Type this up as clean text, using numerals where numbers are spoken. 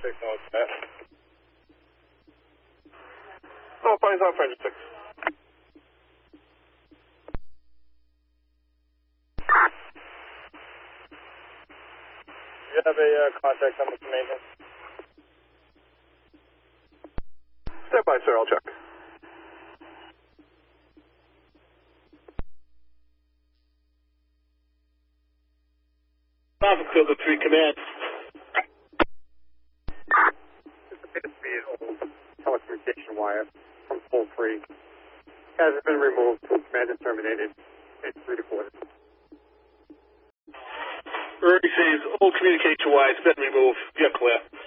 signal with that. Oh, fine, off engine 6. Do you have a contact number for maintenance? Stand by, sir, I'll check. Alpha Quilter 3 Command. This appears to be an old telecommunication wire from pole 3. Has been removed. Command is terminated. It's 3 to 4. Early says old communication wire has been removed. You're clear.